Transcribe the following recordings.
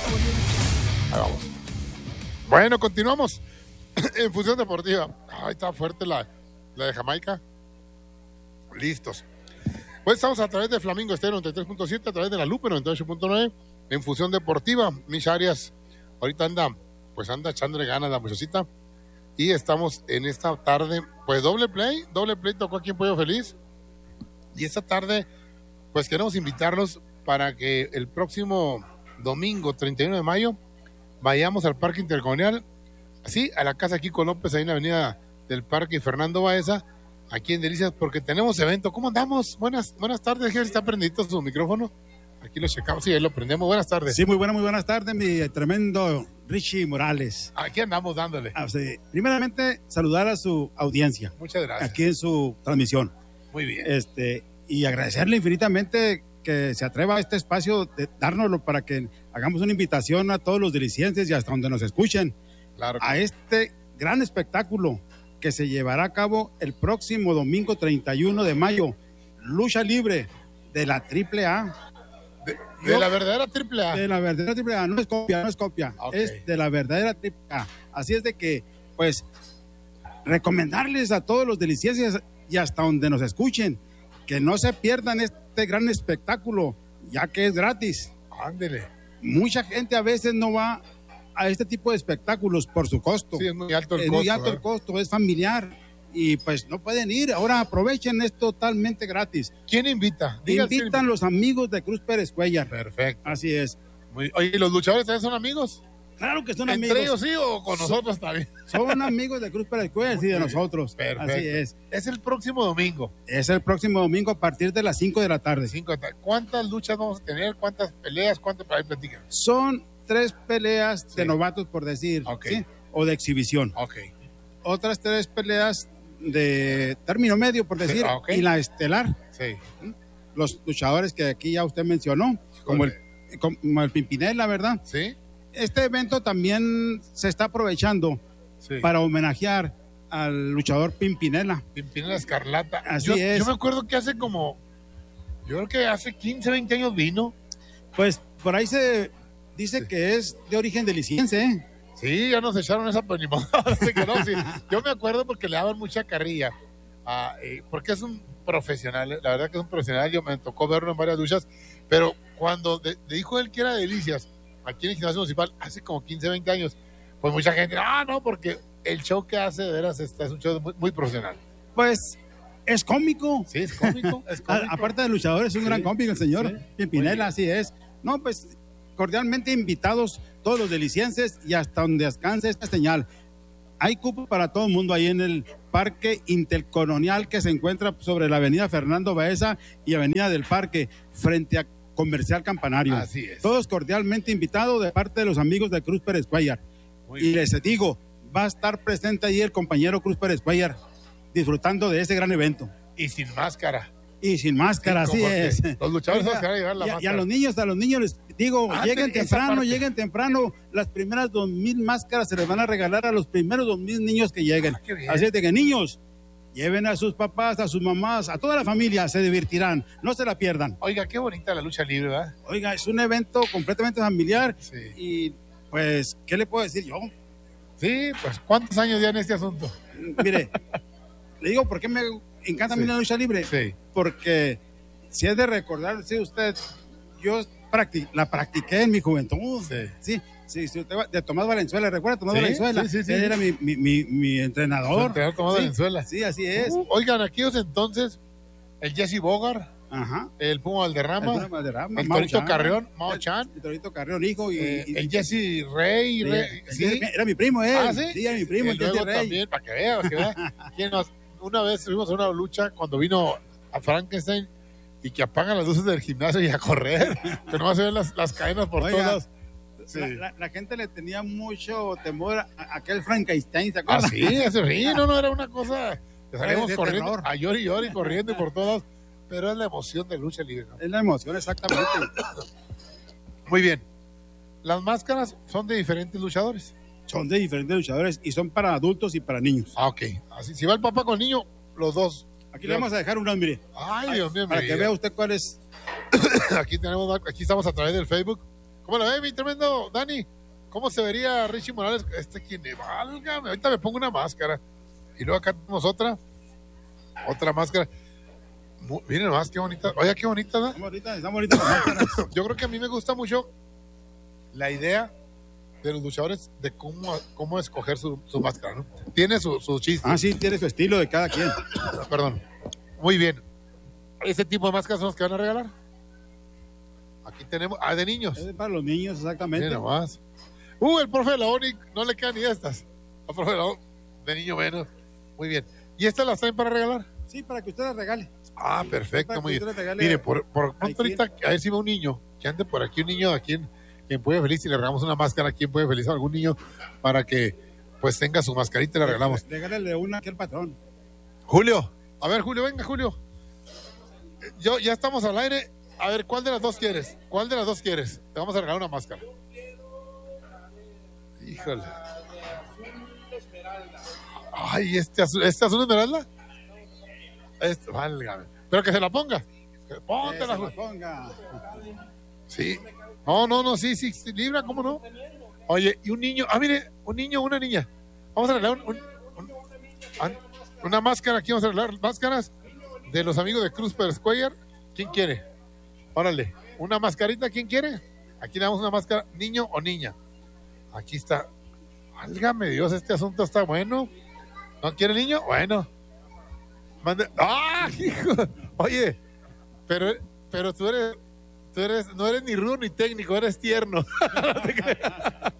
Ahí vamos. Bueno, continuamos en Fusión Deportiva. Ahí está fuerte la de Jamaica. Listos. Pues estamos a través de Flamingo Estéreo 93.7, a través de la Lupe 98.9, en Fusión Deportiva. Mish Arias ahorita anda echándole ganas la muchachita. Y estamos en esta tarde, pues doble play tocó aquí en Pollo Feliz. Y esta tarde, pues queremos invitarlos para que el próximo domingo, 31 de mayo, vayamos al Parque Intercolonial, sí, a la Casa Kiko López, ahí en la avenida del Parque Fernando Baeza, aquí en Delicias, porque tenemos evento. ¿Cómo andamos? Buenas tardes, Ger, ¿está prendido su micrófono? Aquí lo checamos, sí, ahí lo prendemos. Buenas tardes. Sí, muy buenas tardes, mi tremendo Richie Morales. Aquí andamos dándole. Primeramente, saludar a su audiencia. Muchas gracias. Aquí en su transmisión. Muy bien. Y agradecerle infinitamente que se atreva a este espacio de dárnoslo para que hagamos una invitación a todos los delicienses y hasta donde nos escuchen. Claro. A este gran espectáculo que se llevará a cabo el próximo domingo 31 de mayo. Lucha libre de la AAA. De la verdadera AAA. De la verdadera AAA, no es copia, Okay. Es de la verdadera AAA. Así es de que, pues, recomendarles a todos los delicienses y hasta donde nos escuchen, que no se pierdan este gran espectáculo, ya que es gratis. Ándele. Mucha gente a veces no va a este tipo de espectáculos por su costo. Sí, es muy alto el es costo. muy alto el costo, es familiar y pues no pueden ir. Ahora aprovechen, es totalmente gratis. ¿Quién invita? Invitan los amigos de Cruz Pérez Cuellar. Perfecto. Así es. Oye, ¿y los luchadores también son amigos? Claro que son ¿Entre amigos. ellos sí o con nosotros también? Son amigos de Cruz Pérez Cuellar y de nosotros. Perfecto. Así es. Es el próximo domingo. Es el próximo domingo a partir de las 5 de la tarde. 5 de tarde. ¿Cuántas luchas vamos a tener? ¿Cuántas peleas? ¿Cuántas? Para ahí platican. Son 3 peleas Sí. de novatos, por decir, Ok. ¿sí? O de exhibición. Ok. Otras 3 peleas de término medio, por decir, Sí, ok. y la estelar. Sí. Los luchadores que aquí ya usted mencionó, como el Pimpinela, ¿verdad? ¿Sí? Este evento también se está aprovechando Sí. para homenajear al luchador Pimpinela. Pimpinela Escarlata. Así es. Yo me acuerdo que yo creo que hace 15, 20 años vino. Pues por ahí se dice que es de origen deliciense, ¿eh? Sí, ya nos echaron esa, pues ni modo, ahora se quedó, sí. Yo me acuerdo porque le daban mucha carrilla, porque es un profesional, la verdad que es un profesional, yo me tocó verlo en varias luchas, pero cuando dijo él que era Delicias, aquí en el gimnasio municipal, hace como 15, 20 años, pues mucha gente, no, porque el show que hace, de veras, es un show muy, muy profesional. Pues es cómico. Sí, es cómico, es cómico. Aparte de luchador, es un gran cómico el señor Sí. Pimpinela, así es. No, pues cordialmente invitados todos los delicienses y hasta donde descanse esta señal. Hay cupo para todo el mundo ahí en el Parque Intercolonial que se encuentra sobre la avenida Fernando Baeza y avenida del Parque, frente a Comercial Campanario. Así es. Todos cordialmente invitados de parte de los amigos de Cruz Pérez Cuellar. Muy Y bien. les digo, va a estar presente ahí el compañero Cruz Pérez Cuellar, disfrutando de ese gran evento. Y sin máscara. Y sin máscara, Sí, así como que es. los luchadores Oiga, son los que van a llevar la y a máscara. los niños les digo, Esa parte. lleguen temprano. Las primeras 2,000 máscaras se les van a regalar a los primeros 2,000 niños que lleguen. Qué bien. Así es de que niños, lleven a sus papás, a sus mamás, a toda la familia, se divertirán, no se la pierdan. Oiga, qué bonita la lucha libre, ¿verdad? Oiga, es un evento completamente familiar Sí. y pues, ¿qué le puedo decir yo? Sí, pues, ¿cuántos años ya en este asunto? Mire, le digo, ¿por qué me encanta a mí Sí. la lucha libre? Sí. Porque si es de recordar, sí, usted, yo la practiqué en mi juventud. Sí. Sí, usted de Tomás Valenzuela, ¿recuerda a Tomás Sí, Valenzuela? sí. Él era mi entrenador. Tomás Sí, Valenzuela. Sí, así es. Oigan, aquellos entonces, el Jesse Bogart, Ajá. el Puma Valderrama, El Valderrama, el Mao Torito Chan, Carrión, Mao Chan, El Torito Carrión, hijo. el Jesse Rey, sí, era mi primo, él. Ah, ¿sí? Sí, era mi primo, Y el Jesse luego Rey. también, para que vea. Una vez fuimos a una lucha cuando vino a Frankenstein y que apagan las luces del gimnasio y a correr, que no se ven las cadenas por Oiga, todas. Sí. La gente le tenía mucho temor a aquel Frankenstein, ¿se Ah, acuerdan? sí, eso sí, no, era una cosa que salíamos De corriendo, terror. a llor y corriendo por todas, pero es la emoción de lucha libre, ¿no? Es la emoción, exactamente. Muy bien. Las máscaras son de diferentes luchadores. Son de diferentes luchadores y son para adultos y para niños. Ah, ok. Así, si va el papá con el niño, los dos. Aquí le vamos a dejar unas, mire. Ay, Dios mío, Para mi que vida. vea usted cuál es. Aquí estamos a través del Facebook ¿Cómo la ve, mi tremendo Dani? ¿Cómo se vería Richie Morales? Quien me válgame. Ahorita me pongo una máscara. Y luego acá tenemos otra máscara. Miren nomás, qué bonita. Oye, qué bonita, ¿no? Están bonitas las máscaras. Yo creo que a mí me gusta mucho la idea de los luchadores de cómo escoger su máscara, ¿no? Tiene su chiste. Sí, tiene su estilo de cada quien. Perdón. Muy bien. ¿Ese tipo de máscaras son los que van a regalar? Aquí tenemos. De niños. Es para los niños, exactamente. Miren nomás. El profe de la ONI no le quedan ni estas. Al profe de la ONI, de niño menos. Muy bien. ¿Y estas las traen para regalar? Sí, para que usted las regale. Perfecto, muy bien. Mire, por pronto ahorita, a ver si ve un niño, que ande por aquí un niño aquí en Puebla Feliz y le regalamos una máscara aquí en Puebla Feliz a algún niño para que pues tenga su mascarita y le regalamos. Regálale una aquí al patrón. Julio, a ver, Julio, venga, Julio. Ya estamos al aire. A ver, ¿cuál de las dos quieres? Te vamos a regalar una máscara. Híjole. Ay, ¿este azul esmeralda? Válgame. Pero que se la ponga. Póntela. Que se la ponga. Sí. No, sí, libra, ¿cómo no? Oye, y un niño. Mire, un niño, una niña. Vamos a regalar una máscara. Aquí vamos a regalar máscaras de los amigos de Cruz Per Square. ¿Quién quiere? Órale, una mascarita, ¿quién quiere? Aquí le damos una máscara, niño o niña. Aquí está. Válgame Dios, este asunto está bueno. ¿No quiere niño? Bueno. Hijo. Oye, pero tú eres, no eres ni rudo ni técnico, eres tierno. No te creas.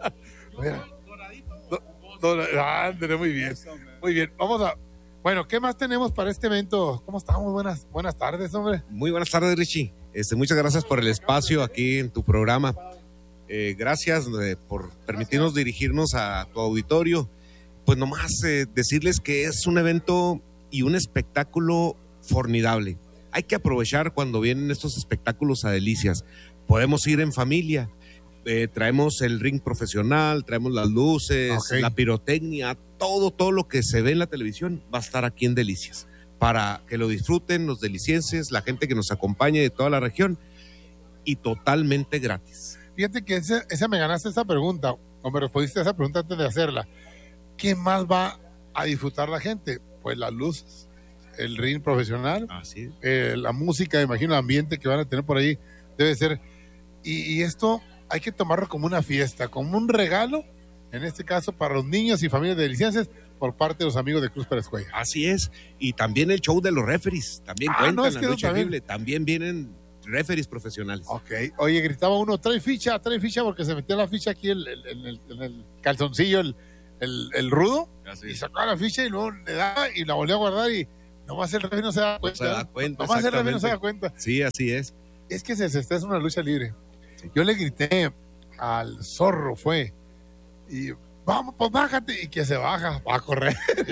Doradito. Muy bien. Muy bien, bueno, ¿qué más tenemos para este evento? ¿Cómo estamos? Buenas tardes, hombre. Muy buenas tardes, Richie. Muchas gracias por el espacio aquí en tu programa. Gracias por permitirnos dirigirnos a tu auditorio. Pues nomás decirles que es un evento y un espectáculo formidable. Hay que aprovechar cuando vienen estos espectáculos a Delicias. Podemos ir en familia. Traemos el ring profesional, traemos las luces, la pirotecnia, todo lo que se ve en la televisión va a estar aquí en Delicias. Para que lo disfruten los delicienses, la gente que nos acompañe de toda la región, y totalmente gratis. Fíjate que esa me ganaste esa pregunta, o me respondiste a esa pregunta antes de hacerla. ¿Qué más va a disfrutar la gente? Pues las luces, el ring profesional, la música, imagino el ambiente que van a tener por ahí, debe ser. Y esto hay que tomarlo como una fiesta, como un regalo, en este caso para los niños y familias de delicienses, por parte de los amigos de Cruz Per Square. Así es, y también el show de los referees, también cuentan en la lucha libre, también vienen referees profesionales. Ok, oye, gritaba uno, trae ficha, porque se metía la ficha aquí en el calzoncillo, el rudo, y sacaba la ficha y luego le daba y la volvió a guardar y nomás el referee no se da cuenta. Nomás el referee no se da cuenta. Sí, así es. Es que es una lucha libre. Sí. Yo le grité al Zorro, y vamos, pues bájate, y que se baja, va a correr.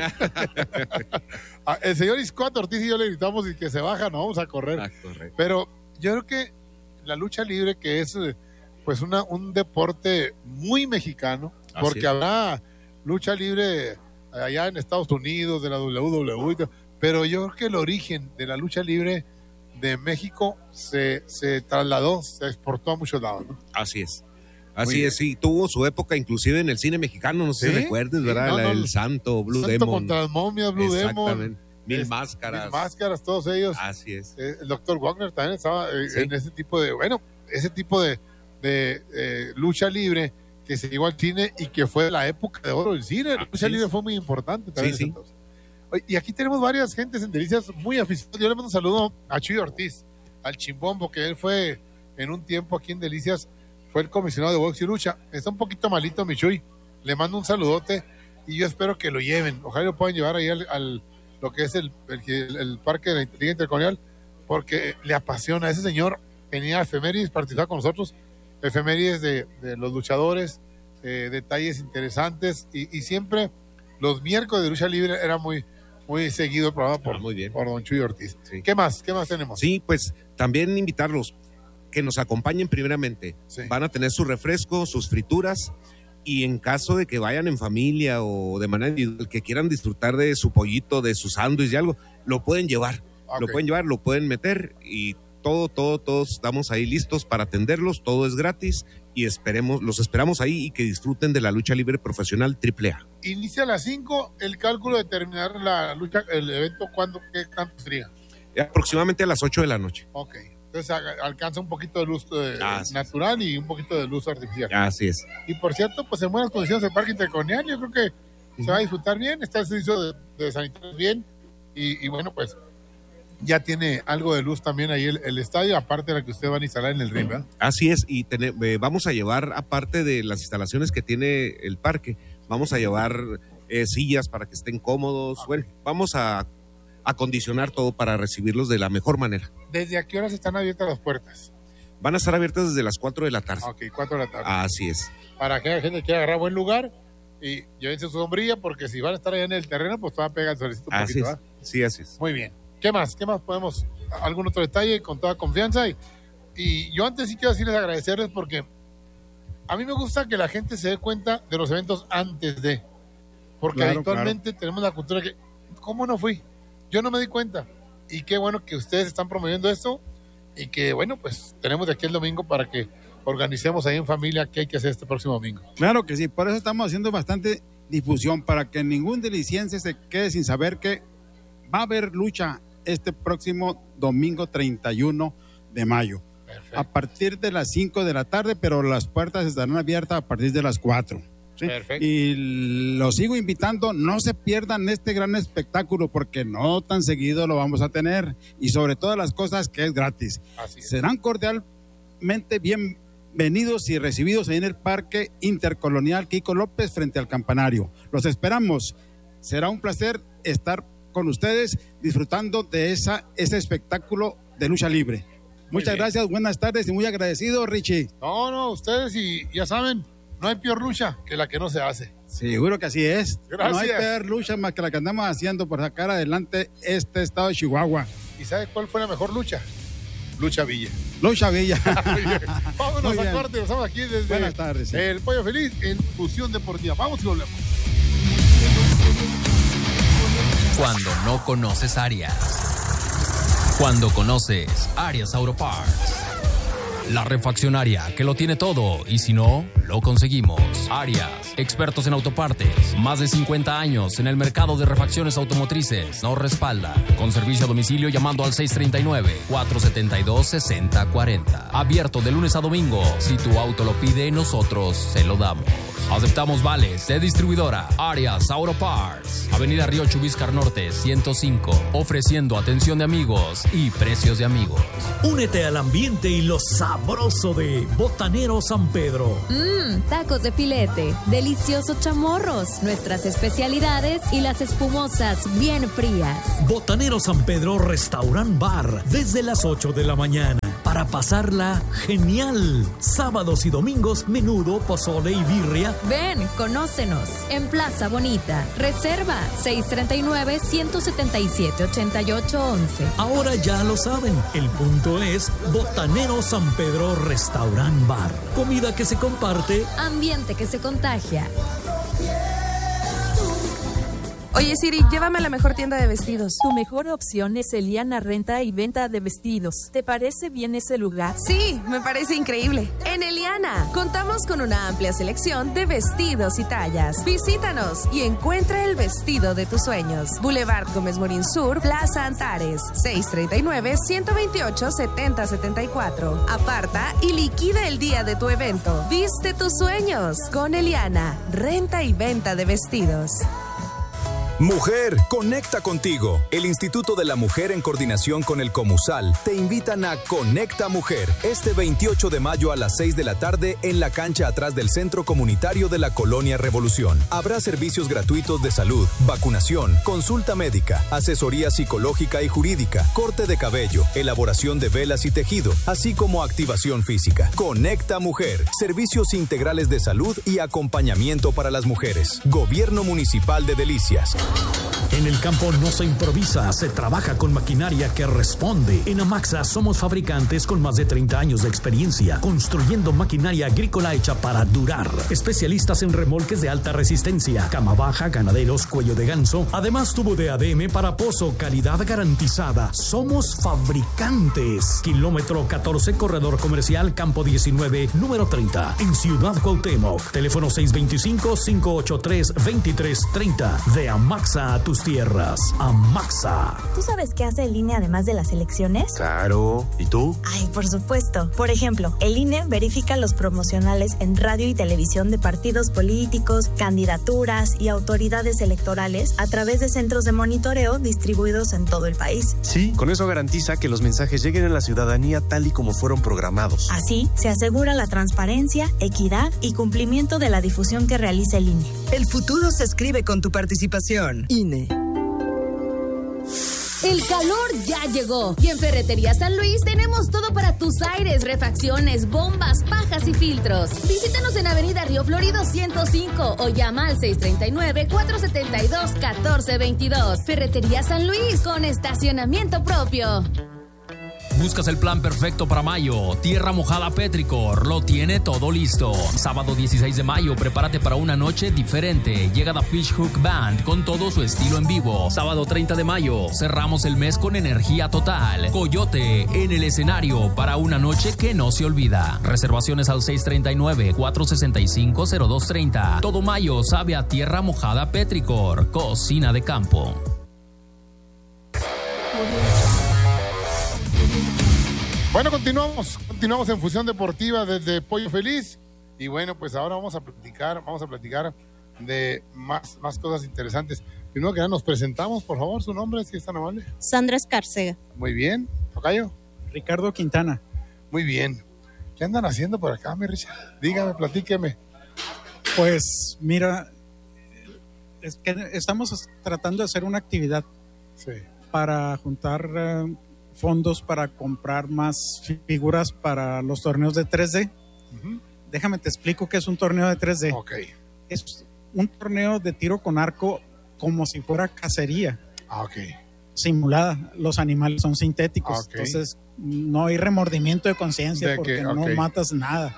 El señor Iscoat Ortiz y yo le gritamos y que se baja, no vamos a correr. Pero yo creo que la lucha libre, que es pues un deporte muy mexicano, porque habrá lucha libre allá en Estados Unidos, de la WWE, pero yo creo que el origen de la lucha libre de México se trasladó, se exportó a muchos lados, ¿no? Así es. Así es, sí, tuvo su época inclusive en el cine mexicano, no sé si recuerdes, ¿verdad? El Santo, Blue Demon. Santo contra las momias, Blue Demon. Mil máscaras, todos ellos. Así es. El Dr. Wagner también estaba en ese tipo de lucha libre que se llegó al cine y que fue la época de oro del cine. La lucha libre fue muy importante también. Sí. Y aquí tenemos varias gentes en Delicias muy aficionadas. Yo le mando un saludo a Chuy Ortiz, al Chimbombo, que él fue en un tiempo aquí en Delicias, fue el comisionado de box y lucha. Está un poquito malito mi Chuy. Le mando un saludote y yo espero que lo lleven. Ojalá lo puedan llevar ahí al lo que es el Parque de la Inteligencia Intercolonial, porque le apasiona. Ese señor venía a efemérides, participaba con nosotros, efemérides de los luchadores, detalles interesantes, y siempre los miércoles de lucha libre era muy seguido el programa por don Chuy Ortiz. Sí. ¿Qué más tenemos? Sí, pues también invitarlos que nos acompañen primeramente. Sí. Van a tener su refresco, sus frituras, y en caso de que vayan en familia o de manera individual, que quieran disfrutar de su pollito, de su sándwich, de algo, lo pueden llevar. Okay. Lo pueden meter, y todos estamos ahí listos para atenderlos, todo es gratis, y los esperamos ahí y que disfruten de la lucha libre profesional AAA. Inicia a las 5, el cálculo de terminar la lucha, el evento, ¿qué tanto sería? Aproximadamente a las 8 de la noche. Ok, entonces alcanza un poquito de luz natural y un poquito de luz artificial. Así es. Y por cierto, pues en buenas condiciones el Parque Intercolonial, yo creo que se va a disfrutar bien, está el servicio de sanitarios bien, y bueno, pues ya tiene algo de luz también ahí el estadio, aparte de la que ustedes van a instalar en el ring, ¿verdad? Así es, y vamos a llevar, aparte de las instalaciones que tiene el parque, vamos a llevar sillas para que estén cómodos. Okay. Bueno, vamos a acondicionar todo para recibirlos de la mejor manera. ¿Desde a qué horas están abiertas las puertas? Van a estar abiertas desde las 4 de la tarde. Ok, 4 de la tarde. Así es. Para que la gente quiera agarrar buen lugar y llévense su sombrilla, porque si van a estar allá en el terreno, pues te va a pegar el solecito un poquito, ¿verdad? Sí, así es. Muy bien. ¿Qué más podemos? ¿Algún otro detalle con toda confianza? Y yo antes sí quiero decirles, agradecerles, porque a mí me gusta que la gente se dé cuenta de los eventos antes de, porque habitualmente tenemos la cultura que, ¿cómo no fui? Yo no me di cuenta, y qué bueno que ustedes están promoviendo esto, y que bueno, pues tenemos de aquí el domingo para que organicemos ahí en familia qué hay que hacer este próximo domingo. Claro que sí, por eso estamos haciendo bastante difusión, para que ningún deliciense se quede sin saber que va a haber lucha este próximo domingo 31 de mayo. Perfecto. A partir de las 5 de la tarde, pero las puertas estarán abiertas a partir de las 4. ¿sí? Perfecto. Y los sigo invitando, no se pierdan este gran espectáculo, porque no tan seguido lo vamos a tener, y sobre todas las cosas que es gratis. Así es. Serán cordialmente bienvenidos y recibidos ahí en el Parque Intercolonial Kiko López frente al campanario. Los esperamos. Será un placer estar con ustedes disfrutando de ese espectáculo de lucha libre. Muchas gracias, buenas tardes y muy agradecido, Richie. No, ustedes, y ya saben, no hay peor lucha que la que no se hace. Seguro que así es. Gracias. No hay peor lucha más que la que andamos haciendo por sacar adelante este estado de Chihuahua. ¿Y sabe cuál fue la mejor lucha? Lucha Villa. Lucha Villa. Vámonos a corte, nos estamos aquí desde buenas tardes, sí. El Pollo Feliz en Fusión Deportiva. Vamos y volvemos. Cuando no conoces Arias. Cuando conoces Arias Auto Parts. La refaccionaria que lo tiene todo, y si no, lo conseguimos. Arias, expertos en autopartes, más de 50 años en el mercado de refacciones automotrices. Nos respalda con servicio a domicilio llamando al 639-472-6040. Abierto de lunes a domingo. Si tu auto lo pide, nosotros se lo damos. Aceptamos vales de distribuidora Arias Auto Parts. Avenida Río Chubíscar Norte 105. Ofreciendo atención de amigos y precios de amigos. Únete al ambiente y lo sabroso de Botanero San Pedro. Tacos de filete, deliciosos chamorros, nuestras especialidades y las espumosas bien frías. Botanero San Pedro Restaurant Bar, desde las 8 de la mañana. Para pasarla genial. Sábados y domingos, menudo, pozole y birria. Ven, conócenos. En Plaza Bonita. Reserva 639-177-8811. Ahora ya lo saben. El punto es Botanero San Pedro Restaurant Bar. Comida que se comparte. Ambiente que se contagia. Oye Siri, llévame a la mejor tienda de vestidos. Tu mejor opción es Eliana Renta y Venta de Vestidos. ¿Te parece bien ese lugar? Sí, me parece increíble. En Eliana contamos con una amplia selección de vestidos y tallas. Visítanos y encuentra el vestido de tus sueños. Boulevard Gómez Morín Sur, Plaza Antares, 639-128-7074. Aparta y liquida el día de tu evento. Viste tus sueños con Eliana, Renta y Venta de Vestidos. Mujer, conecta contigo. El Instituto de la Mujer, en coordinación con el Comusal, te invitan a Conecta Mujer este 28 de mayo a las 6 de la tarde en la cancha atrás del Centro Comunitario de la Colonia Revolución. Habrá servicios gratuitos de salud, vacunación, consulta médica, asesoría psicológica y jurídica, corte de cabello, elaboración de velas y tejido, así como activación física. Conecta Mujer, servicios integrales de salud y acompañamiento para las mujeres. Gobierno Municipal de Delicias. En el campo no se improvisa, se trabaja con maquinaria que responde. En Amaxa somos fabricantes con más de 30 años de experiencia, construyendo maquinaria agrícola hecha para durar. Especialistas en remolques de alta resistencia, cama baja, ganaderos, cuello de ganso. Además, tubo de ADM para pozo, calidad garantizada. Somos fabricantes. Kilómetro 14, corredor comercial, campo 19, número 30, en Ciudad Cuauhtémoc. Teléfono 625-583-2330. De Amaxa a tus tierras. Amaxa. ¿Tú sabes qué hace el INE además de las elecciones? Claro. ¿Y tú? Ay, por supuesto. Por ejemplo, el INE verifica los promocionales en radio y televisión de partidos políticos, candidaturas y autoridades electorales a través de centros de monitoreo distribuidos en todo el país. Sí, con eso garantiza que los mensajes lleguen a la ciudadanía tal y como fueron programados. Así, se asegura la transparencia, equidad y cumplimiento de la difusión que realiza el INE. El futuro se escribe con tu participación. INE. El calor ya llegó y en Ferretería San Luis tenemos todo para tus aires, refacciones, bombas, pajas y filtros. Visítanos en Avenida Río Florido 105 o llama al 639-472-1422. Ferretería San Luis con estacionamiento propio. ¿Buscas el plan perfecto para mayo? Tierra Mojada Petricor lo tiene todo listo. Sábado 16 de mayo, prepárate para una noche diferente. Llega The Fish Hook Band con todo su estilo en vivo. Sábado 30 de mayo, cerramos el mes con energía total. Coyote en el escenario para una noche que no se olvida. Reservaciones al 639-465-0230. Todo mayo sabe a Tierra Mojada Petricor, cocina de campo. Bueno, continuamos en Fusión Deportiva desde Pollo Feliz. Y bueno, pues ahora vamos a platicar de más cosas interesantes. Primero que nada, nos presentamos, por favor, su nombre, si es tan amable. Sandra Escárcega. Muy bien. ¿Tocayo? Ricardo Quintana. Muy bien. ¿Qué andan haciendo por acá, mi Richard? Dígame, platíqueme. Pues mira, es que estamos tratando de hacer una actividad para juntar fondos para comprar más figuras para los torneos de 3D. Uh-huh. Déjame te explico qué es un torneo de 3D. Okay. Es un torneo de tiro con arco como si fuera cacería. Simulada. Los animales son sintéticos. Entonces no hay remordimiento de conciencia porque no matas nada.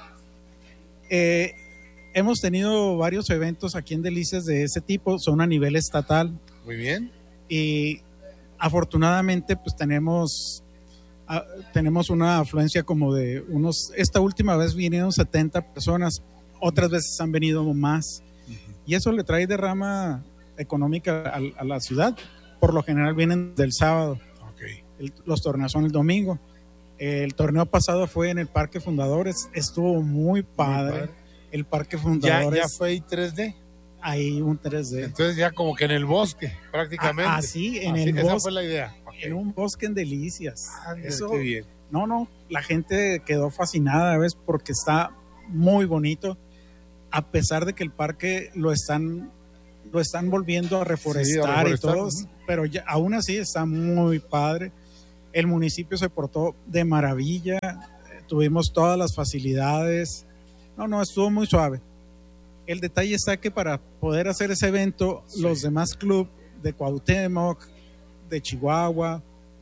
Hemos tenido varios eventos aquí en Delicias de ese tipo. Son a nivel estatal. Muy bien. Y afortunadamente pues tenemos una afluencia como de esta última vez vinieron 70 personas, otras veces han venido más, y eso le trae derrama económica a la ciudad. Por lo general vienen del sábado. Los torneos son el domingo. El torneo pasado fue en el Parque Fundadores, estuvo muy padre. El Parque Fundadores ya fue 3D. Hay un 3D. Entonces ya como que en el bosque, prácticamente. El bosque. Esa fue la idea. En un bosque en Delicias. Eso, qué bien. No, la gente quedó fascinada, ¿ves? Porque está muy bonito. A pesar de que el parque lo están volviendo a reforestar, y todo, pero ya, aún así está muy padre. El municipio se portó de maravilla. Tuvimos todas las facilidades. No, estuvo muy suave. El detalle está que para poder hacer ese evento, los demás clubes de Cuauhtémoc, de Chihuahua,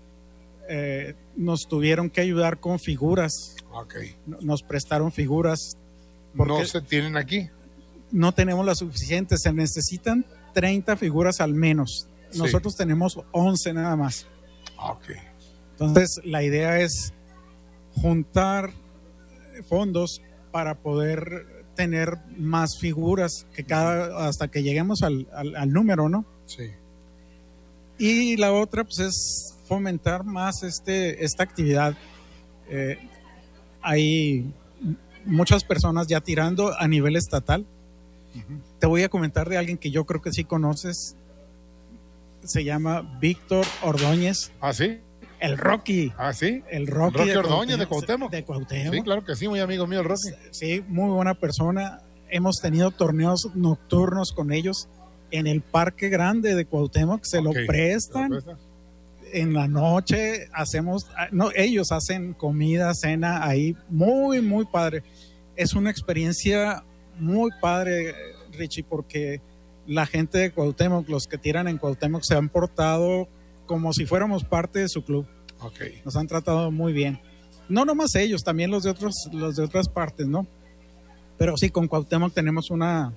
nos tuvieron que ayudar con figuras. Nos prestaron figuras. ¿No se tienen aquí? No tenemos las suficientes. Se necesitan 30 figuras al menos. Nosotros tenemos 11 nada más. Entonces, la idea es juntar fondos para poder tener más figuras hasta que lleguemos al número, ¿no? Sí. Y la otra pues es fomentar más esta actividad. Hay muchas personas ya tirando a nivel estatal. Uh-huh. Te voy a comentar de alguien que yo creo que sí conoces. Se llama Víctor Ordóñez. ¿Ah, sí? El Rocky. ¿Ah, sí? El Rocky Ordóñez de Cuauhtémoc. De Cuauhtémoc. Sí, claro que sí, muy amigo mío el Rocky. Sí, muy buena persona. Hemos tenido torneos nocturnos con ellos en el Parque Grande de Cuauhtémoc. Se lo prestan. En la noche ellos hacen comida, cena ahí. Muy, muy padre. Es una experiencia muy padre, Richie, porque la gente de Cuauhtémoc, los que tiran en Cuauhtémoc, se han portado como si fuéramos parte de su club. Okay. Nos han tratado muy bien. No nomás ellos, también los de otras partes, ¿no? Pero sí, con Cuauhtémoc tenemos una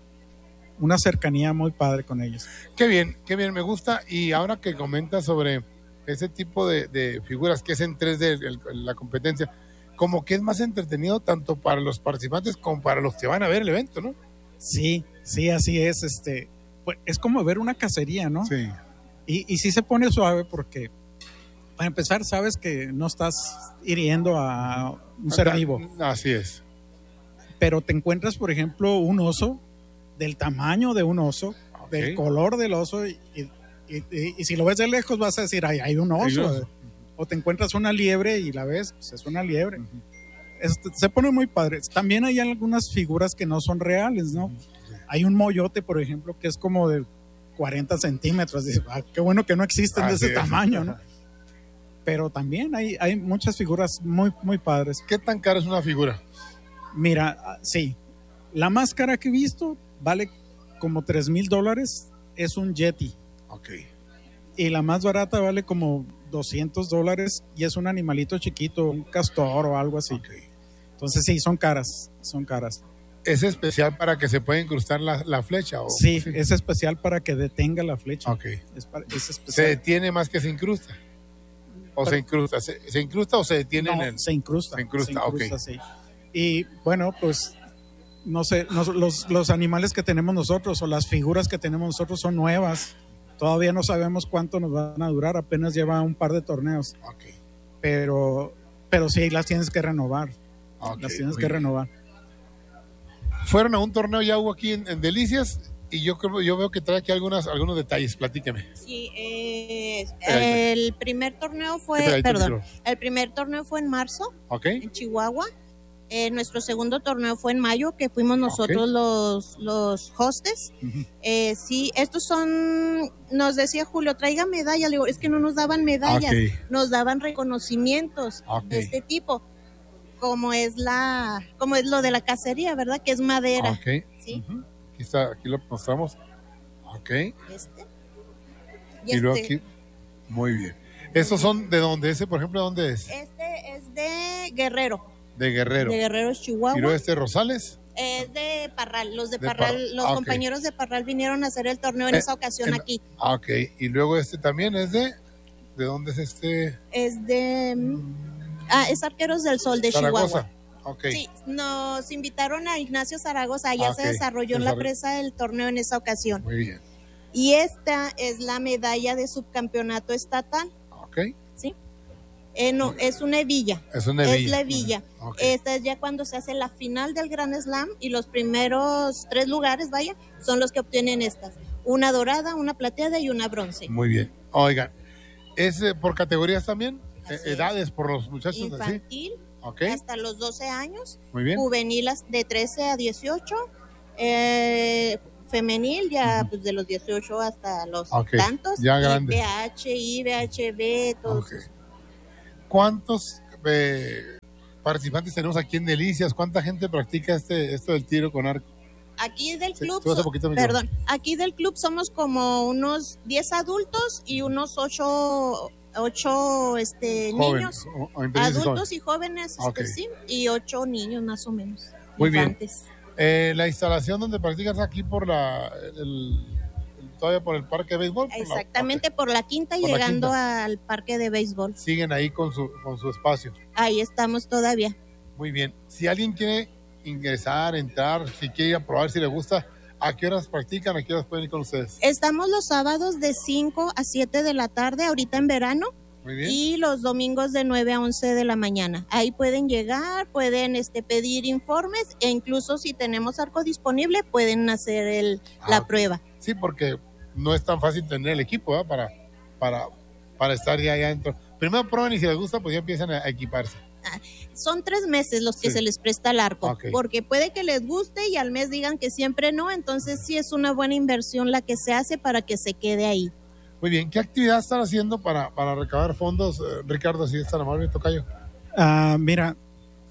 cercanía muy padre con ellos. Qué bien, me gusta. Y ahora que comentas sobre ese tipo de figuras que es en 3D la competencia, como que es más entretenido tanto para los participantes como para los que van a ver el evento, ¿no? Sí, así es. Pues es como ver una cacería, ¿no? Sí. Y sí se pone suave porque, para empezar, sabes que no estás hiriendo a un ser vivo. Así es. Pero te encuentras, por ejemplo, un oso del tamaño de un oso, del color del oso, y si lo ves de lejos vas a decir, hay un oso. O te encuentras una liebre y la ves, pues es una liebre. Se pone muy padre. También hay algunas figuras que no son reales, ¿no? Hay un moyote, por ejemplo, que es como de 40 centímetros. Dices, qué bueno que no existen de ese tamaño, ¿no? Pero también hay muchas figuras muy, muy padres. ¿Qué tan cara es una figura? Mira, sí. La más cara que he visto vale como $3,000. Es un Yeti. Ok. Y la más barata vale como $200 y es un animalito chiquito, un castor o algo así. Okay. Entonces sí, son caras. ¿Es especial para que se pueda incrustar la flecha? ¿O? Sí, es especial para que detenga la flecha. Okay. Es especial. ¿Se detiene más que se incrusta? ¿O se incrusta? ¿Se incrusta o se detiene en el...? Se incrusta. Se incrusta, ok. Sí. Y bueno, pues no sé, los animales que tenemos nosotros o las figuras que tenemos nosotros son nuevas. Todavía no sabemos cuánto nos van a durar, apenas lleva un par de torneos. Okay. Pero sí, las tienes que renovar. Okay, las tienes que renovar. Fueron a un torneo ya hubo aquí en Delicias y yo veo que trae aquí algunos detalles, platíqueme. Sí, el primer torneo fue, el primer torneo fue en marzo, en Chihuahua. Nuestro segundo torneo fue en mayo, que fuimos nosotros los hostes. Sí, estos son, nos decía Julio, traiga medallas. Le digo, es que no nos daban medallas, nos daban reconocimientos de este tipo, como es lo de la cacería, ¿verdad? Que es madera. ¿Sí? Aquí lo mostramos. Y luego aquí, muy bien. ¿Estos son de dónde? Ese, por ejemplo, ¿de dónde es? Este es de Guerrero. De Guerrero. De Guerrero, Chihuahua. ¿Y luego Rosales? Es de Parral. Los de Parral, los compañeros de Parral vinieron a hacer el torneo en esa ocasión aquí. Y luego también es ¿de dónde es este? Es de... es Arqueros del Sol de Zaragoza. Chihuahua. Sí, nos invitaron a Ignacio Zaragoza. Allá se desarrolló en la presa del torneo en esa ocasión. Muy bien. Y esta es la medalla de subcampeonato estatal. ¿Sí? No, es una hebilla. Es una hebilla. Es la hebilla. Esta es ya cuando se hace la final del Grand Slam y los primeros 3 lugares, son los que obtienen estas. Una dorada, una plateada y una bronce. Muy bien. Oigan, ¿es por categorías también? ¿Edades por los muchachos? Infantil, hasta los 12 años. Muy bien. Juvenil de 13 a 18. Femenil ya pues de los 18 hasta los tantos. Ya grandes. VHI, VHB, todos. ¿Cuántos participantes tenemos aquí en Delicias? ¿Cuánta gente practica esto del tiro con arco? Aquí del club, aquí del club somos como unos 10 adultos y unos 8 niños, adultos y jóvenes, sí, y 8 niños más o menos. Muy infantes. Bien. La instalación donde practicas aquí todavía por el parque de béisbol. Exactamente, por la quinta y llegando al parque de béisbol. Siguen ahí con su espacio. Ahí estamos todavía. Muy bien. Si alguien quiere ingresar, entrar, si quiere ir a probar, si le gusta, ¿a qué horas practican? ¿A qué horas pueden ir con ustedes? Estamos los sábados de 5 a 7 de la tarde, ahorita en verano. Muy bien. Y los domingos de 9 a 11 de la mañana. Ahí pueden llegar, pueden pedir informes e incluso si tenemos arco disponible pueden hacer la prueba. Sí, porque no es tan fácil tener el equipo para estar ya adentro. Primero prueben y si les gusta pues ya empiezan a equiparse. Son 3 meses los que se les presta el arco, porque puede que les guste y al mes digan que siempre no, entonces sí es una buena inversión la que se hace para que se quede ahí. Muy bien, ¿qué actividad están haciendo para recaudar fondos, Ricardo, si es tan amable, tocayo? Mira,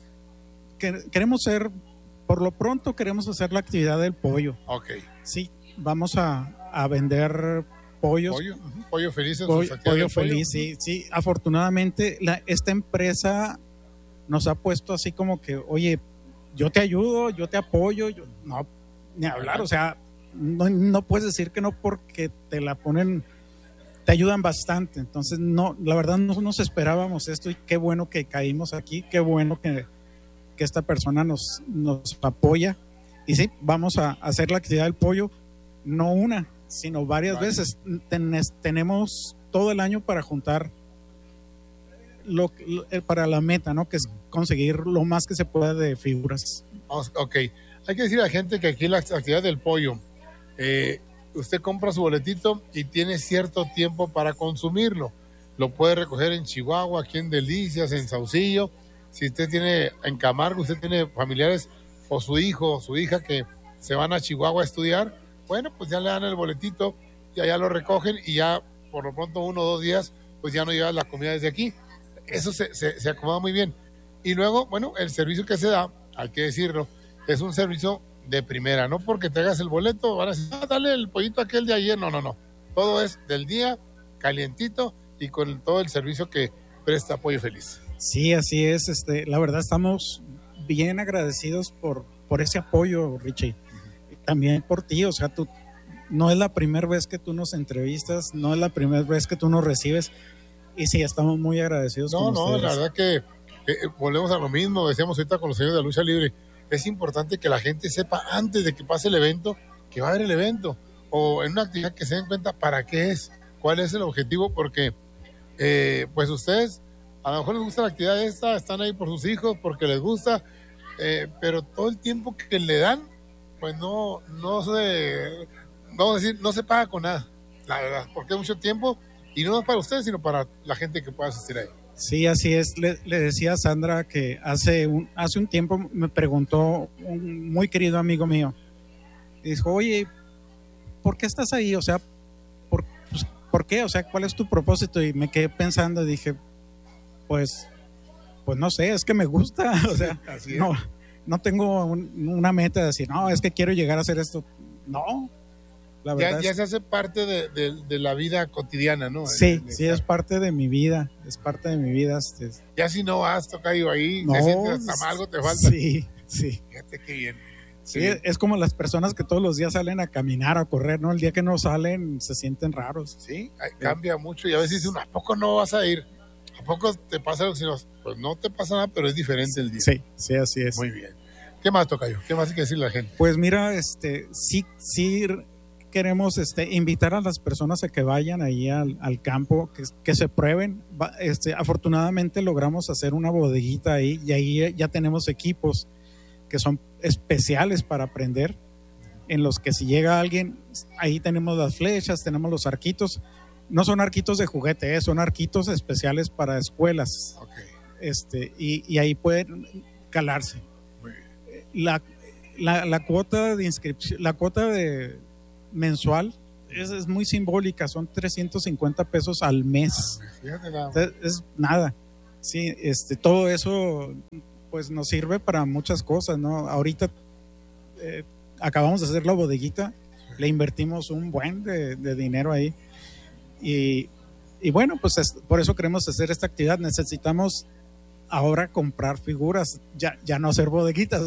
por lo pronto queremos hacer la actividad del pollo. Ok. Sí, vamos a vender pollos. Pollo feliz. Pollo feliz, sí. Afortunadamente, esta empresa nos ha puesto así como que, oye, yo te ayudo, yo te apoyo. No, ni hablar, o sea, no puedes decir que no porque te la ponen, te ayudan bastante. Entonces, no, la verdad no nos esperábamos esto y qué bueno que caímos aquí, qué bueno que esta persona nos apoya. Y sí, vamos a hacer la actividad del pollo, no una, sino varias veces. Tenemos todo el año para juntar para la meta, ¿no? Que es conseguir lo más que se pueda de figuras. Ok, hay que decir a la gente que aquí la actividad del pollo, usted compra su boletito y tiene cierto tiempo para consumirlo. Lo puede recoger en Chihuahua, aquí en Delicias, en Saucillo. Si usted tiene en Camargo, usted tiene familiares o su hijo o su hija que se van a Chihuahua a estudiar, bueno, pues ya le dan el boletito y allá lo recogen y ya por lo pronto 1 o 2 días pues ya no llevan la comida desde aquí. Eso se acomoda muy bien. Y luego, bueno, el servicio que se da, hay que decirlo, es un servicio de primera, no porque te hagas el boleto, van a decir, dale el pollito aquel de ayer, no. Todo es del día, calientito y con todo el servicio que presta Pollo Feliz. Sí, así es. La verdad estamos bien agradecidos por ese apoyo, Richie. También por ti, o sea, no es la primera vez que tú nos entrevistas, no es la primera vez que tú nos recibes. Y sí, estamos muy agradecidos con ustedes. La verdad que volvemos a lo mismo, decíamos ahorita con los señores de la lucha libre, es importante que la gente sepa antes de que pase el evento, que va a haber el evento, o en una actividad que se den cuenta para qué es, cuál es el objetivo, porque pues ustedes, a lo mejor les gusta la actividad esta, están ahí por sus hijos, porque les gusta, pero todo el tiempo que le dan, pues no se paga con nada, la verdad, porque es mucho tiempo. Y no es para ustedes, sino para la gente que pueda asistir ahí. Sí, así es. Le decía a Sandra que hace un tiempo me preguntó un muy querido amigo mío. Y dijo, oye, ¿por qué estás ahí? O sea, ¿por qué? O sea, ¿cuál es tu propósito? Y me quedé pensando y dije, pues no sé, es que me gusta. O sea, no tengo una meta de decir, no, es que quiero llegar a hacer esto. No. Ya se hace parte de la vida cotidiana, ¿no? Sí, es parte de mi vida, Ya si no has tocado ahí, te sientes hasta mal, algo te falta. Sí. Fíjate qué bien. Sí, es como las personas que todos los días salen a caminar, a correr, ¿no? El día que no salen se sienten raros. Sí, cambia mucho y a veces dicen, ¿a poco no vas a ir? ¿A poco te pasa algo? Pues no te pasa nada, pero es diferente el día. Sí, así es. Muy bien. ¿Qué más, tocayo? ¿Qué más hay que decirle a la gente? Pues mira, sí queremos invitar a las personas a que vayan ahí al campo, que se prueben. Afortunadamente logramos hacer una bodeguita ahí y ahí ya tenemos equipos que son especiales para aprender, en los que si llega alguien, ahí tenemos las flechas, tenemos los arquitos. No son arquitos de juguete, son arquitos especiales para escuelas. Okay. Y ahí pueden calarse. Muy bien. La cuota de inscripción, la cuota de mensual es muy simbólica, son 350 pesos al mes. Fíjate nada. Es nada. Sí, todo eso pues nos sirve para muchas cosas, ¿no? Ahorita acabamos de hacer la bodeguita, le invertimos un buen de dinero ahí y bueno, pues por eso queremos hacer esta actividad. Necesitamos ahora comprar figuras, ya no hacer bodeguitas.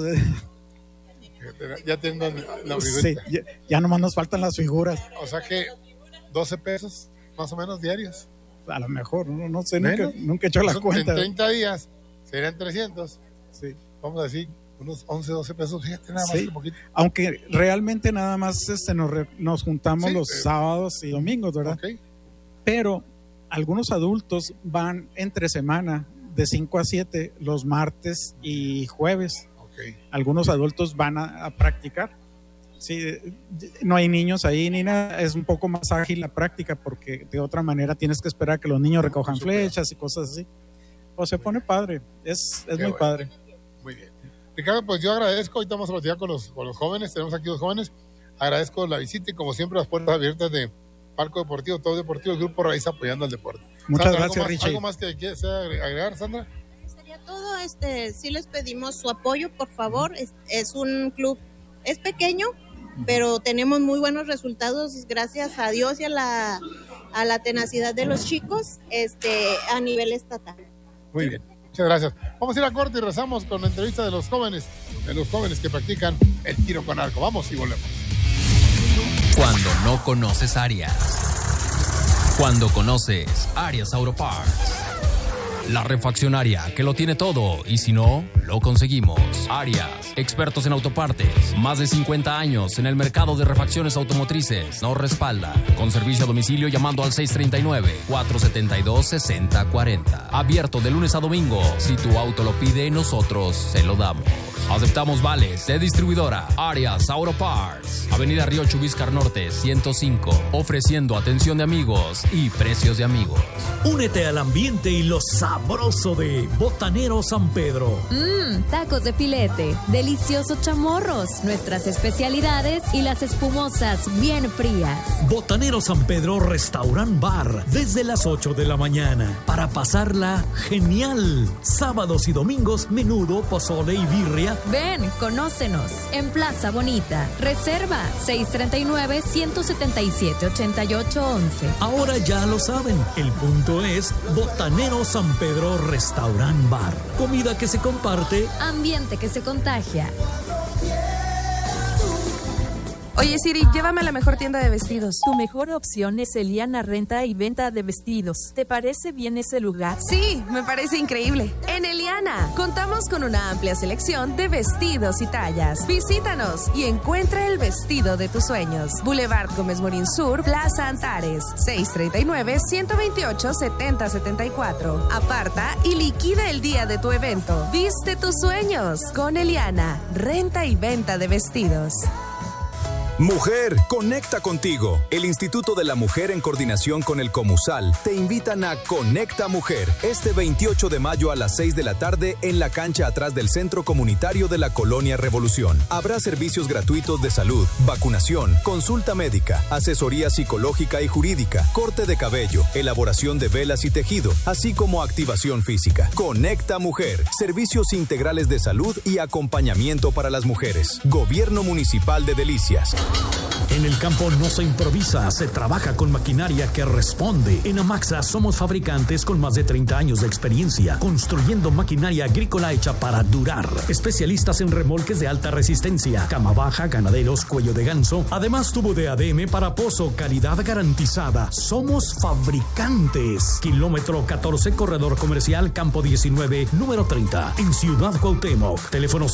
Ya tengo la figurita. Sí, ya nomás nos faltan las figuras. O sea que 12 pesos más o menos diarios. A lo mejor, no sé, nunca he hecho la cuenta. En 30 días serían 300. Sí. Vamos a decir unos 11, 12 pesos, fíjate, nada más un poquito. Aunque realmente nada más nos juntamos los sábados y domingos, ¿verdad? Okay. Pero algunos adultos van entre semana de 5 a 7 los martes y jueves. Okay. Algunos adultos van a practicar. Sí, no hay niños ahí ni nada, es un poco más ágil la práctica porque de otra manera tienes que esperar que los niños recojan flechas y cosas así. O se pone padre, es muy bueno. Padre. Muy bien. Ricardo, pues yo agradezco, ahorita vamos a platicar con los jóvenes, tenemos aquí 2 jóvenes, agradezco la visita y como siempre las puertas abiertas de Parco Deportivo, todo deportivo, el Grupo Raíz apoyando al deporte. Muchas Sandra, gracias, Richie. ¿Algo más que quieras agregar, Sandra? Sería todo, sí les pedimos su apoyo, por favor, es un club, es pequeño, pero tenemos muy buenos resultados gracias a Dios y a la tenacidad de los chicos a nivel estatal. Muy bien, muchas gracias. Vamos a ir a corte y rezamos con la entrevista de los jóvenes que practican el tiro con arco. Vamos y volvemos. Cuando no conoces Arias. Cuando conoces Arias Auto Parts. La refaccionaria que lo tiene todo y si no, lo conseguimos. Arias, expertos en autopartes, más de 50 años en el mercado de refacciones automotrices. Nos respalda con servicio a domicilio llamando al 639-472-6040. Abierto de lunes a domingo. Si tu auto lo pide, nosotros se lo damos. Aceptamos vales de distribuidora Arias Auto Parts. Avenida Río Chubíscar Norte 105. Ofreciendo atención de amigos y precios de amigos. Únete al ambiente y lo sabroso de Botanero San Pedro. Tacos de filete, deliciosos chamorros, nuestras especialidades y las espumosas bien frías. Botanero San Pedro Restaurant Bar, desde las 8 de la mañana, para pasarla genial. Sábados y domingos, menudo, pozole y birria. Ven, conócenos, en Plaza Bonita. Reserva 639-177-8811. Ahora ya lo saben, el punto es Botanero San Pedro Restaurant Bar. Comida que se comparte, ambiente que se contagia. Oye Siri, llévame a la mejor tienda de vestidos. Tu mejor opción es Eliana Renta y Venta de Vestidos. ¿Te parece bien ese lugar? Sí, me parece increíble. En Eliana contamos con una amplia selección de vestidos y tallas. Visítanos y encuentra el vestido de tus sueños. Boulevard Gómez Morín Sur, Plaza Antares, 639-128-7074. Aparta y liquida el día de tu evento. Viste tus sueños con Eliana Renta y Venta de Vestidos. Mujer, conecta contigo. El Instituto de la Mujer en coordinación con el Comusal te invitan a Conecta Mujer este 28 de mayo a las 6 de la tarde en la cancha atrás del Centro Comunitario de la Colonia Revolución. Habrá servicios gratuitos de salud, vacunación, consulta médica, asesoría psicológica y jurídica, corte de cabello, elaboración de velas y tejido, así como activación física. Conecta Mujer, servicios integrales de salud y acompañamiento para las mujeres. Gobierno Municipal de Delicias. En el campo no se improvisa, se trabaja con maquinaria que responde. En Amaxa somos fabricantes con más de 30 años de experiencia, construyendo maquinaria agrícola hecha para durar. Especialistas en remolques de alta resistencia, cama baja, ganaderos, cuello de ganso, además tubo de ADM para pozo, calidad garantizada. Somos fabricantes. Kilómetro 14, corredor comercial, campo 19, número 30, en Ciudad Cuauhtémoc. Teléfono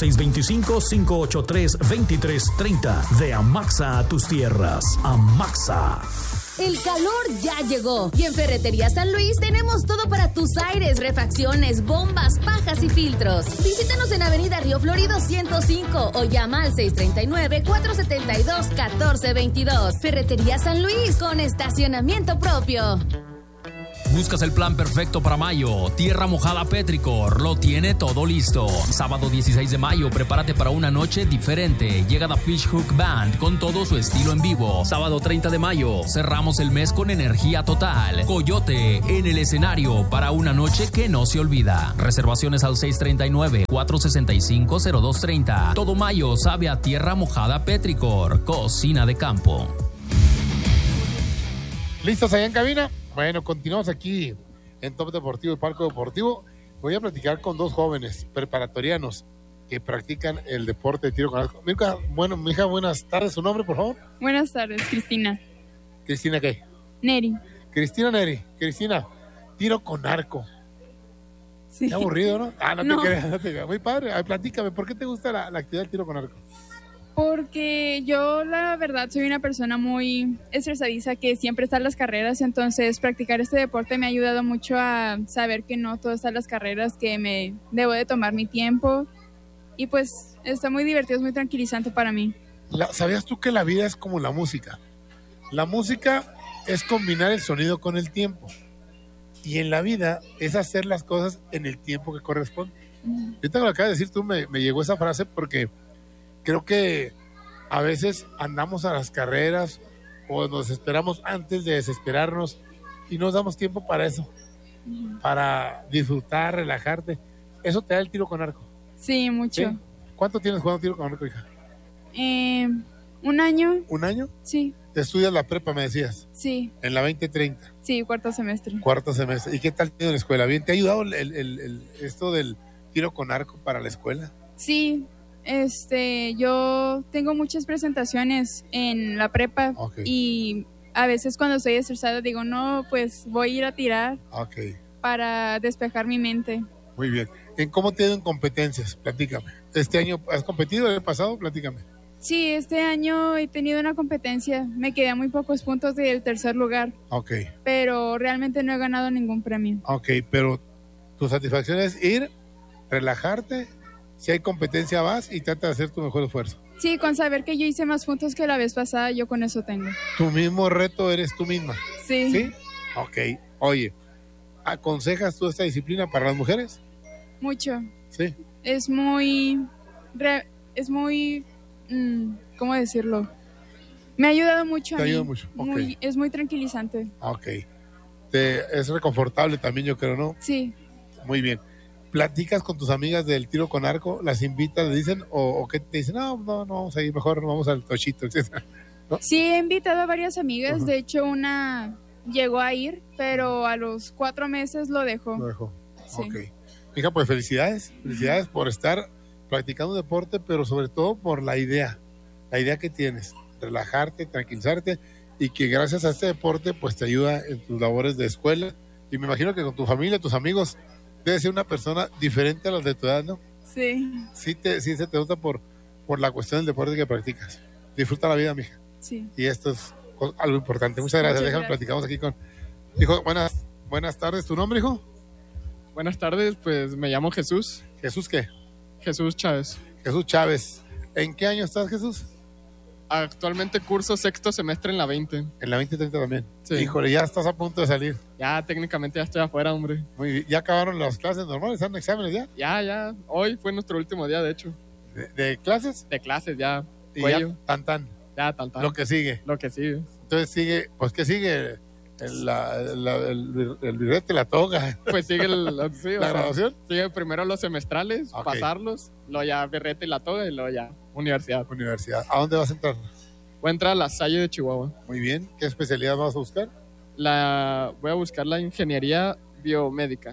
625-583-2330. De Amaxa a tus tierras. Amaxa. El calor ya llegó y en Ferretería San Luis tenemos todo para tus aires, refacciones, bombas, pajas y filtros. Visítanos en Avenida Río Florido 105 o llama al 639-472-1422. Ferretería San Luis con estacionamiento propio. Buscas el plan perfecto para mayo. Tierra Mojada Petricor lo tiene todo listo. Sábado 16 de mayo, prepárate para una noche diferente. Llega The Fish Hook Band con todo su estilo en vivo. Sábado 30 de mayo, cerramos el mes con energía total. Coyote en el escenario para una noche que no se olvida. Reservaciones al 639-465-0230. Todo mayo sabe a Tierra Mojada Petricor, cocina de campo. ¿Listos allá en cabina? Bueno, continuamos aquí en Top Deportivo y Parque Deportivo. Voy a platicar con dos jóvenes preparatorianos que practican el deporte de tiro con arco. Bueno, mi hija, buenas tardes. ¿Su nombre, por favor? Buenas tardes, Cristina. ¿Cristina qué? Neri. Cristina Neri. Cristina, tiro con arco. Sí. Qué aburrido, ¿no? No No. te creas, no te creas. Muy padre. A ver, platícame, ¿por qué te gusta la actividad del tiro con arco? Porque yo, la verdad, soy una persona muy estresadiza que siempre está en las carreras, entonces practicar este deporte me ha ayudado mucho a saber que no todo está en las carreras, que me debo de tomar mi tiempo y pues está muy divertido, es muy tranquilizante para mí. ¿Sabías tú que la vida es como la música? La música es combinar el sonido con el tiempo y en la vida es hacer las cosas en el tiempo que corresponde. Ahorita que lo acabas de decir tú, me llegó esa frase porque creo que a veces andamos a las carreras o nos esperamos antes de desesperarnos y no nos damos tiempo para eso, para disfrutar, relajarte. ¿Eso te da el tiro con arco? Sí, mucho. ¿Sí? ¿Cuánto tienes jugando tiro con arco, hija? ¿Un año? ¿Un año? Sí. ¿Estudias la prepa, me decías? Sí. ¿En la 2030? Sí, cuarto semestre. Cuarto semestre. ¿Y qué tal te ha ido en la escuela? ¿Bien? ¿Te ha ayudado esto del tiro con arco para la escuela? Sí. Yo tengo muchas presentaciones en la prepa y a veces cuando estoy estresada digo, no, pues voy a ir a tirar para despejar mi mente. Muy bien. ¿En cómo te ha ido en competencias? Platícame. ¿Este año has competido el año pasado? Platícame. Sí, este año he tenido una competencia. Me quedé a muy pocos puntos del tercer lugar. Pero realmente no he ganado ningún premio. Pero tu satisfacción es ir, relajarte. Si hay competencia vas y trata de hacer tu mejor esfuerzo. Sí, con saber que yo hice más puntos que la vez pasada, yo con eso tengo. Tu mismo reto eres tú misma. Sí. ¿Sí? Oye, ¿aconsejas tú esta disciplina para las mujeres? Mucho. Sí. Es muy, ¿cómo decirlo? Me ha ayudado mucho a mí. Te ayuda mucho. Es muy tranquilizante. Es reconfortable también, yo creo, ¿no? Sí. Muy bien. ¿Platicas con tus amigas del tiro con arco? ¿Las invitas, les dicen? ¿O qué te dicen? No, vamos a ir, mejor vamos al tochito, etc. ¿No? Sí, he invitado a varias amigas. De hecho, una llegó a ir, pero a los 4 meses lo dejó. Sí. Hija, pues felicidades por estar practicando un deporte, pero sobre todo por la idea que tienes, relajarte, tranquilizarte, y que gracias a este deporte pues te ayuda en tus labores de escuela, y me imagino que con tu familia, tus amigos, debes ser una persona diferente a las de tu edad, ¿no? Sí. Sí se te nota por la cuestión del deporte que practicas. Disfruta la vida, mija. Sí. Y esto es algo importante. Muchas gracias. Déjame, platicamos aquí con... Hijo, buenas tardes. ¿Tu nombre, hijo? Buenas tardes, pues me llamo Jesús. ¿Jesús qué? Jesús Chávez. Jesús Chávez. ¿En qué año estás, Jesús? Actualmente curso sexto semestre en la 20. En la 2030 también. Sí. Híjole, ya estás a punto de salir. Ya, técnicamente ya estoy afuera, hombre. Muy bien. ¿Ya acabaron las clases normales? ¿Están exámenes ya? Ya. Hoy fue nuestro último día, de hecho. ¿De clases? De clases, ya. Y ya, tan. Ya, tan. Lo que sigue. Entonces sigue, pues ¿qué sigue? El birrete, la toga. Pues sigue la graduación. Sigue primero los semestrales, pasarlos, luego ya birrete y la toga, y luego ya universidad. ¿A dónde vas a entrar? Voy a entrar a la Salle de Chihuahua. Muy bien. ¿Qué especialidad vas a buscar? Voy a buscar la ingeniería biomédica.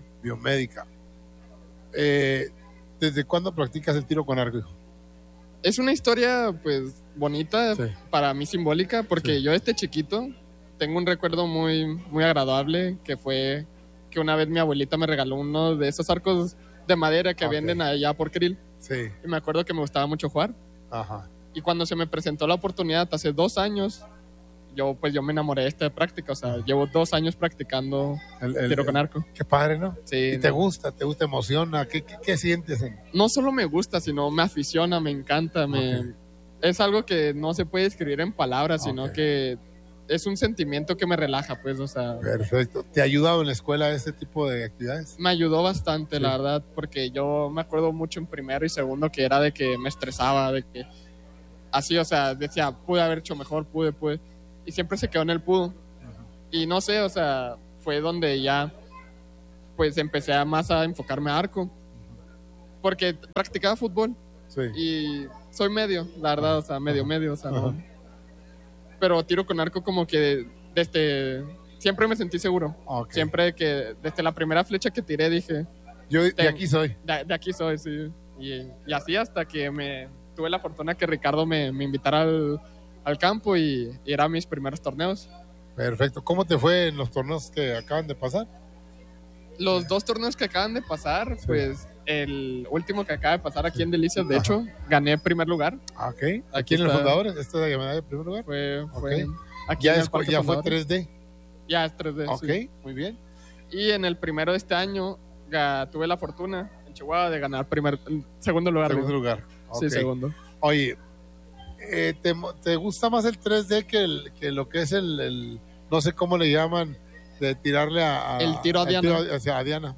¿Desde cuándo practicas el tiro con arco, hijo? Es una historia, pues, bonita, para mí simbólica, porque yo desde chiquito tengo un recuerdo muy, muy agradable, que fue que una vez mi abuelita me regaló uno de esos arcos de madera que venden allá por Krill. Sí. Y me acuerdo que me gustaba mucho jugar. Ajá. Y cuando se me presentó la oportunidad hace 2 años, yo me enamoré de esta práctica. O sea, llevo 2 años practicando el tiro con arco. Qué padre, ¿no? Sí. ¿Y te gusta, emociona? ¿Qué sientes? No solo me gusta, sino me aficiona, me encanta. Es algo que no se puede escribir en palabras, sino que es un sentimiento que me relaja, pues, o sea. Perfecto. ¿Te ha ayudado en la escuela este tipo de actividades? Me ayudó bastante, la verdad, porque yo me acuerdo mucho en primero y segundo que era de que me estresaba, de que así, o sea, decía, pude haber hecho mejor, pude. Y siempre se quedó en el pudo. Y no sé, o sea, fue donde ya, pues, empecé más a enfocarme a arco. Porque practicaba fútbol. Sí. Y soy medio, la verdad, o sea, medio, o sea, no. Pero tiro con arco como que siempre me sentí seguro. Siempre que desde la primera flecha que tiré dije... Yo de aquí soy. De aquí soy, sí. Y así hasta que tuve la fortuna que Ricardo me invitara al campo y eran mis primeros torneos. Perfecto. ¿Cómo te fue en los torneos que acaban de pasar? Los 2 torneos que acaban de pasar, pues el último que acaba de pasar aquí en Delicias, de hecho, gané primer lugar. ¿Aquí en el Fundadores? ¿Esta es la de primer lugar? Fue aquí ya fue 3D. Ya es 3D, sí. Muy bien. Y en el primero de este año tuve la fortuna en Chihuahua de ganar segundo lugar. Sí, segundo. Oye, ¿te gusta más el 3D que lo que es el no sé cómo le llaman, de tirarle el tiro a Diana? A Diana.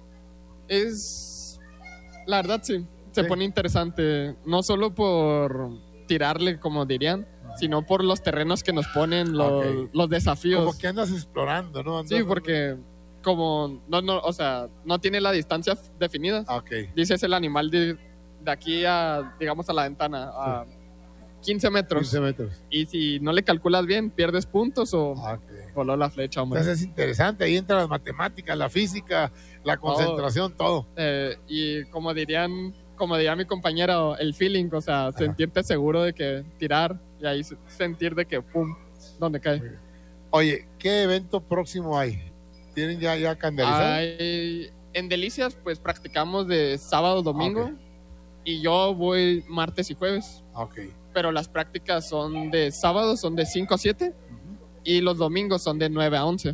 La verdad, sí. Se pone interesante. No solo por tirarle, como dirían, sino por los terrenos que nos ponen, los desafíos. Como que andas explorando, ¿no? Sí, porque como o sea, no tiene la distancia definida. Dices el animal de aquí a, digamos, a la ventana. 15 metros. 15 metros. Y si no le calculas bien, pierdes puntos o voló la flecha, hombre. Entonces es interesante, ahí entran las matemáticas, la física, la concentración, todo. Y como diría mi compañero, el feeling, o sea, sentirte seguro de que tirar y ahí sentir de que pum, donde cae. Oye, ¿qué evento próximo hay? ¿Tienen ya candelizado? En Delicias, pues practicamos de sábado, domingo, y yo voy martes y jueves. Pero las prácticas son de sábado, son de 5 a 7, y los domingos son de 9 a 11.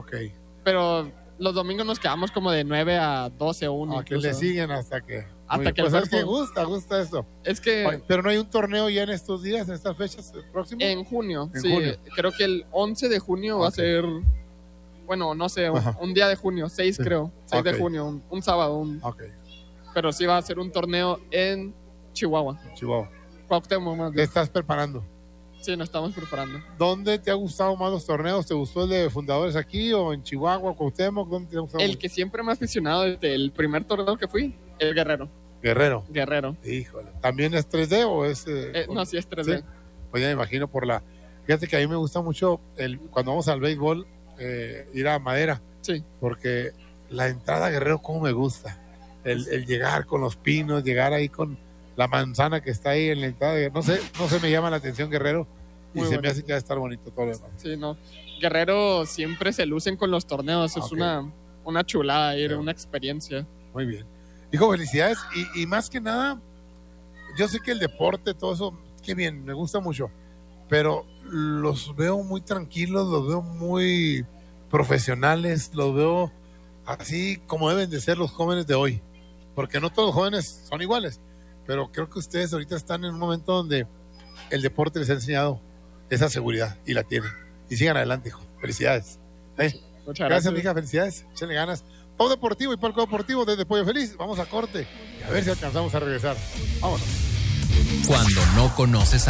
Pero los domingos nos quedamos como de 9 a 12 o 1. Que le siguen hasta que... Hasta que pues es que gusta esto. Es que... Oye, pero no hay un torneo ya en estos días, en estas fechas próximas. En junio, junio. Creo que el 11 de junio va a ser... Bueno, no sé, un día de junio, 6 creo. 6 de junio, un sábado. Pero sí va a ser un torneo en Chihuahua. Cuauhtémoc. ¿Te estás preparando? Sí, nos estamos preparando. ¿Dónde te ha gustado más los torneos? ¿Te gustó el de fundadores aquí o en Chihuahua, Cuauhtémoc? ¿Dónde te ha gustado? El que siempre me ha aficionado desde el primer torneo que fui, el Guerrero. Guerrero. Híjole. ¿También es 3D o es...? No, sí es 3D. ¿Sí? Pues ya me imagino por la... Fíjate que a mí me gusta mucho cuando vamos al béisbol, ir a Madera. Sí. Porque la entrada a Guerrero, cómo me gusta. El llegar con los pinos, llegar ahí con la manzana que está ahí en la entrada. No sé, me llama la atención Guerrero. Muy y bueno. se me hace que va a estar bonito todo lo demás. Sí, no. Guerrero siempre se lucen con los torneos. Es una chulada ir, una experiencia. Muy bien. Hijo, felicidades. Y más que nada, yo sé que el deporte, todo eso, qué bien, me gusta mucho. Pero los veo muy tranquilos, los veo muy profesionales, los veo así como deben de ser los jóvenes de hoy. Porque no todos los jóvenes son iguales. Pero creo que ustedes ahorita están en un momento donde el deporte les ha enseñado esa seguridad y la tienen. Y sigan adelante, hijo. Felicidades. Muchas gracias, hija. Felicidades. Échenle ganas. Todo deportivo y palco deportivo desde Pollo Feliz. Vamos a corte y a ver si alcanzamos a regresar. Vámonos. Cuando no conoces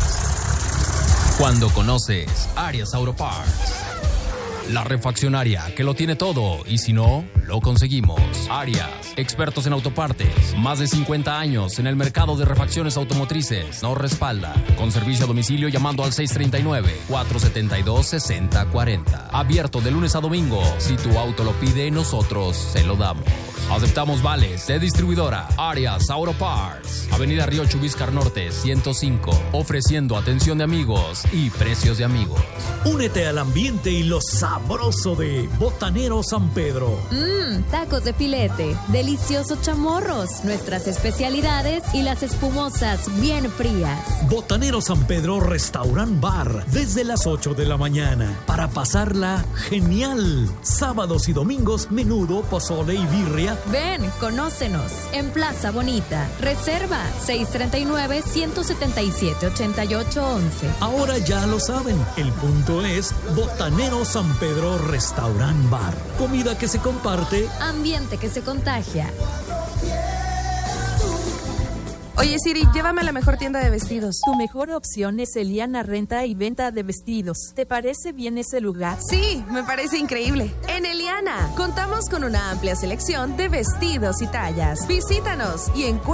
Arias. Cuando conoces Arias Auto Parts. La refaccionaria que lo tiene todo y si no, lo conseguimos. Arias, expertos en autopartes, más de 50 años en el mercado de refacciones automotrices. Nos respalda con servicio a domicilio llamando al 639-472-6040. Abierto de lunes a domingo. Si tu auto lo pide, nosotros se lo damos. Aceptamos vales de distribuidora Arias Auto Parts. Avenida Río Chubíscar Norte 105. Ofreciendo atención de amigos y precios de amigos. Únete al ambiente y lo sabroso de Botanero San Pedro. Tacos de filete, deliciosos chamorros, nuestras especialidades y las espumosas bien frías. Botanero San Pedro Restaurant Bar, desde las 8 de la mañana, para pasarla genial. Sábados y domingos, menudo, pozole y birria. Ven, conócenos en Plaza Bonita. Reserva 639-177-8811. Ahora ya lo saben, el punto es Botanero San Pedro Restaurant Bar. Comida que se comparte, ambiente que se contagia. Oye Siri, llévame a la mejor tienda de vestidos. Tu mejor opción es Eliana Renta y Venta de Vestidos. ¿Te parece bien ese lugar? Sí, me parece increíble. En Eliana contamos con una amplia selección de vestidos y tallas. Visítanos y encuentra